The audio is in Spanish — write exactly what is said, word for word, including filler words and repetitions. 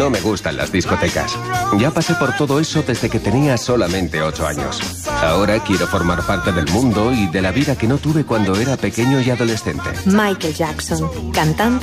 No me gustan las discotecas. Ya pasé por todo eso desde que tenía solamente ocho años. Ahora quiero formar parte del mundo y de la vida que no tuve cuando era pequeño y adolescente. Michael Jackson, cantante